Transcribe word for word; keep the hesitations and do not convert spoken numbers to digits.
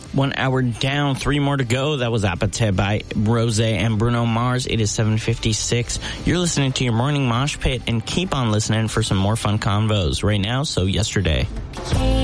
One hour down, three more to go. That was Appetite by Rose and Bruno Mars. It is seven fifty-six. You're listening to your morning mosh pit, and keep on listening for some more fun convos right now. So yesterday.